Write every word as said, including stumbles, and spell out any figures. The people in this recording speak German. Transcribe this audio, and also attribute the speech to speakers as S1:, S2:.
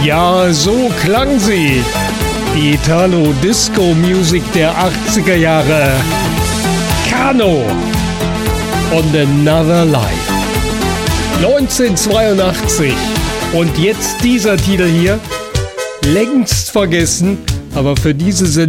S1: Ja, so klang sie. Die Italo-Disco-Musik der achtziger Jahre. Kano und Another Life. neunzehnhundertzweiundachtzig. Und jetzt dieser Titel hier. Längst vergessen, aber für diese Sendung